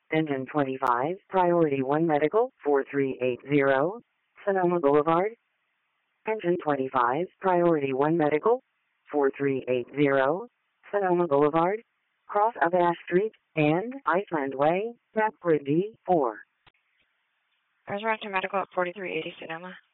Engine 25, Priority 1 Medical, 4380, Sonoma Boulevard. Engine 25, Priority 1 Medical, 4380, Sonoma Boulevard. Cross of Ash Street and Iceland Way, Map Grid D4. Resurrected Medical at 4380 Sonoma.